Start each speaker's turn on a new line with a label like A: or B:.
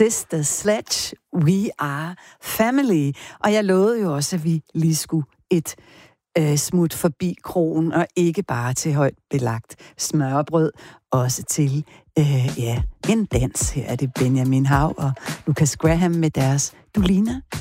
A: Sister Sledge, We Are Family. Og jeg lovede jo også, at vi lige skulle et smut forbi krogen, og ikke bare til højt belagt smørbrød, også til en dans. Her er det Benjamin Hav og Lucas Graham med deres Du ligner